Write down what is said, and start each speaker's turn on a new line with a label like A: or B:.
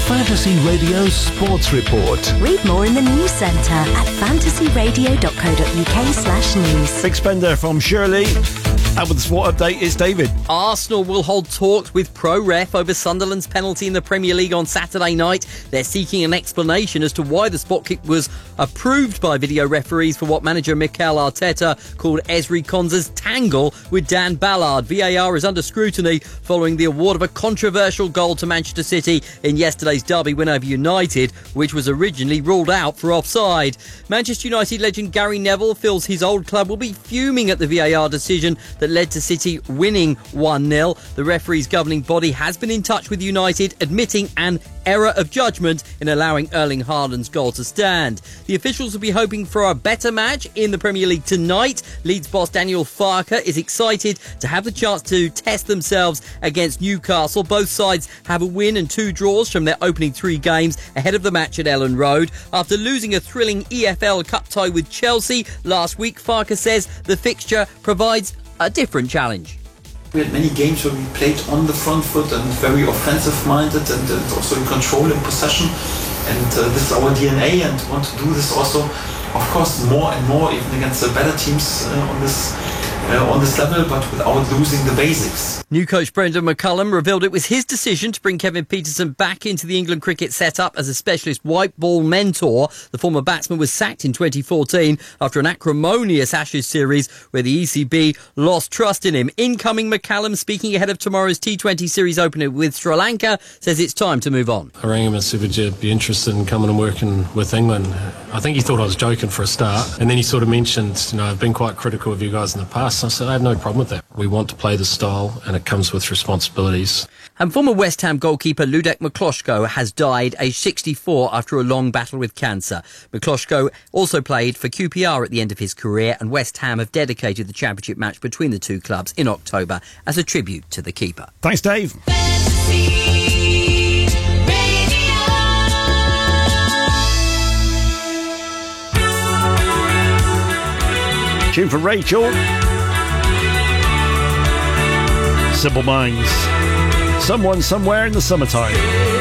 A: Fantasy Radio Sports Report.
B: Read more in the news centre at fantasyradio.co.uk/news.
C: Big spender from Shirley. And with the sport update, it's David.
D: Arsenal will hold talks with ProRef over Sunderland's penalty in the Premier League on Saturday night. They're seeking an explanation as to why the spot kick was approved by video referees for what manager Mikel Arteta called Ezri Konsa's tangle with Dan Ballard. VAR is under scrutiny following the award of a controversial goal to Manchester City in yesterday's derby win over United, which was originally ruled out for offside. Manchester United legend Gary Neville feels his old club will be fuming at the VAR decision that led to City winning 1-0. The referee's governing body has been in touch with United, admitting an error of judgment in allowing Erling Haaland's goal to stand. The officials will be hoping for a better match in the Premier League tonight. Leeds boss Daniel Farke is excited to have the chance to test themselves against Newcastle. Both sides have a win and 2 draws from their opening 3 games ahead of the match at Ellen Road. After losing a thrilling EFL Cup tie with Chelsea last week, Farke says the fixture provides a different challenge.
E: We had many games where we played on the front foot and very offensive-minded and also in control and possession. And this is our DNA, and want to do this also, of course, more and more, even against the better teams on this level, but without losing the basics.
D: New coach Brendan McCullum revealed it was his decision to bring Kevin Peterson back into the England cricket setup as a specialist white ball mentor. The former batsman was sacked in 2014 after an acrimonious Ashes series where the ECB lost trust in him. Incoming McCullum, speaking ahead of tomorrow's T20 series opener with Sri Lanka, says it's time to move on.
F: I rang him and said, would you be interested in coming and working with England? I think he thought I was joking for a start, and then he sort of mentioned, I've been quite critical of you guys in the past. I said, I have no problem with that. We want to play the style, and it comes with responsibilities.
D: And former West Ham goalkeeper Ludek Mikloško has died aged 64 after a long battle with cancer. Mikloško also played for QPR at the end of his career, and West Ham have dedicated the championship match between the two clubs in October as a tribute to the keeper.
C: Thanks, Dave. Tune for Rachel. Simple Minds. Someone somewhere in the summertime.